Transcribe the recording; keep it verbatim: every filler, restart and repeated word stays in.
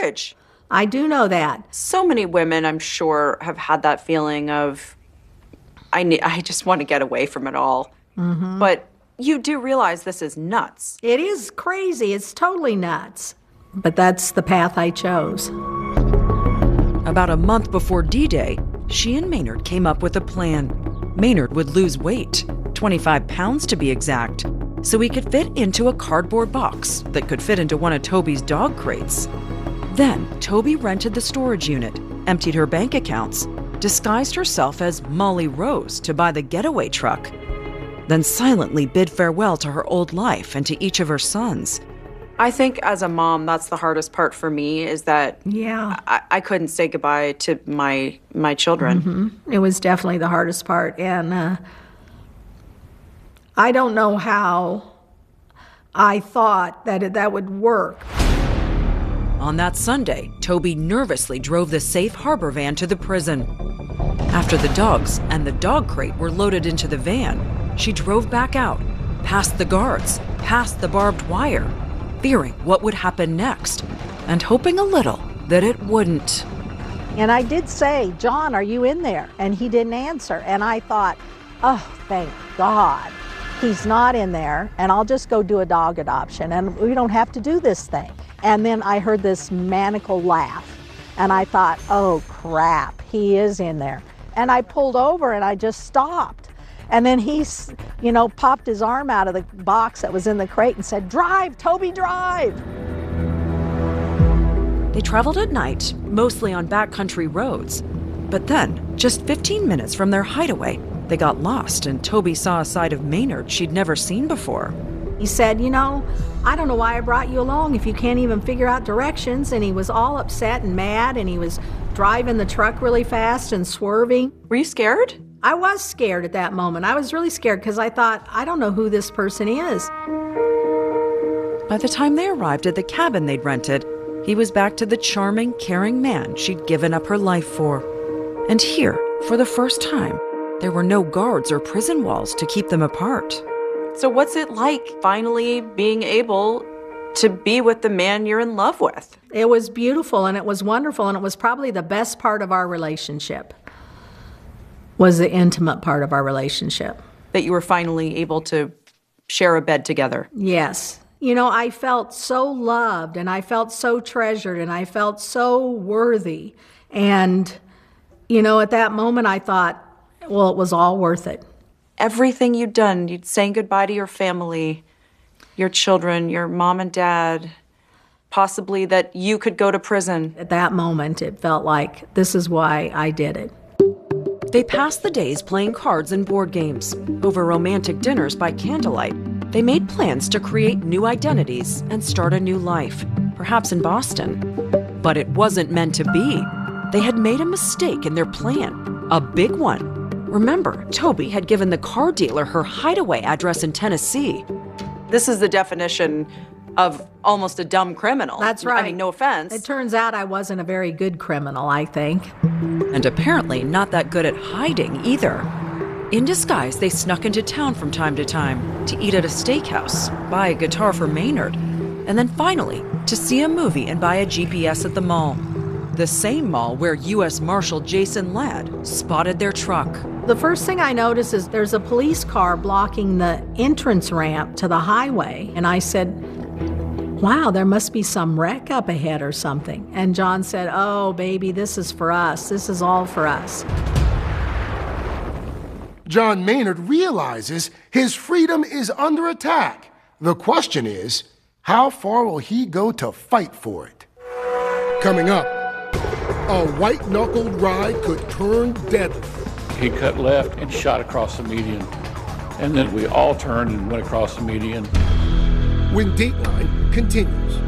courage. I do know that. So many women, I'm sure, have had that feeling of, I need, I just want to get away from it all. Mm-hmm. But you do realize this is nuts. It is crazy. It's totally nuts. But that's the path I chose. About a month before D-Day, she and Maynard came up with a plan. Maynard would lose weight, twenty-five pounds to be exact, so he could fit into a cardboard box that could fit into one of Toby's dog crates. Then, Toby rented the storage unit, emptied her bank accounts, disguised herself as Molly Rose to buy the getaway truck, then silently bid farewell to her old life and to each of her sons. I think as a mom, that's the hardest part for me, is that yeah. I, I couldn't say goodbye to my my children. Mm-hmm. It was definitely the hardest part. And uh, I don't know how I thought that it, that would work. On that Sunday, Toby nervously drove the safe harbor van to the prison. After the dogs and the dog crate were loaded into the van, she drove back out, past the guards, past the barbed wire, fearing what would happen next, and hoping a little that it wouldn't. And I did say, John, are you in there? And he didn't answer. And I thought, oh, thank God he's not in there, and I'll just go do a dog adoption, and we don't have to do this thing. And then I heard this maniacal laugh, and I thought, oh, crap, he is in there. And I pulled over, and I just stopped. And then he, you know, popped his arm out of the box that was in the crate and said, drive, Toby, drive. They traveled at night, mostly on backcountry roads. But then, just fifteen minutes from their hideaway, they got lost and Toby saw a side of Maynard she'd never seen before. He said, you know, I don't know why I brought you along if you can't even figure out directions. And he was all upset and mad, and he was driving the truck really fast and swerving. Were you scared? I was scared at that moment. I was really scared because I thought, I don't know who this person is. By the time they arrived at the cabin they'd rented, he was back to the charming, caring man she'd given up her life for. And here, for the first time, there were no guards or prison walls to keep them apart. So what's it like finally being able to be with the man you're in love with? It was beautiful, and it was wonderful, and it was probably the best part of our relationship, was the intimate part of our relationship. That you were finally able to share a bed together. Yes. You know, I felt so loved, and I felt so treasured, and I felt so worthy. And, you know, at that moment I thought, well, it was all worth it. Everything you'd done, you'd saying goodbye to your family, your children, your mom and dad, possibly that you could go to prison. At that moment, it felt like this is why I did it. They passed the days playing cards and board games. Over romantic dinners by candlelight, they made plans to create new identities and start a new life, perhaps in Boston. But it wasn't meant to be. They had made a mistake in their plan, a big one. Remember, Toby had given the car dealer her hideaway address in Tennessee. This is the definition of almost a dumb criminal. That's right. I mean, no offense. It turns out I wasn't a very good criminal, I think. And apparently not that good at hiding either. In disguise, they snuck into town from time to time to eat at a steakhouse, buy a guitar for Maynard, and then finally to see a movie and buy a G P S at the mall. The same mall where U S Marshal Jason Ladd spotted their truck. The first thing I noticed is there's a police car blocking the entrance ramp to the highway. And I said, wow, there must be some wreck up ahead or something. And John said, oh, baby, this is for us. This is all for us. John Maynard realizes his freedom is under attack. The question is, how far will he go to fight for it? Coming up, a white-knuckled ride could turn deadly. He cut left and shot across the median. And then we all turned and went across the median. When Dateline continues.